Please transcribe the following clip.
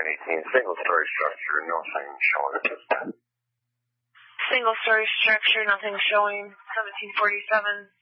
918, single-story structure, nothing showing at this time. Single-story structure, nothing showing, 1747.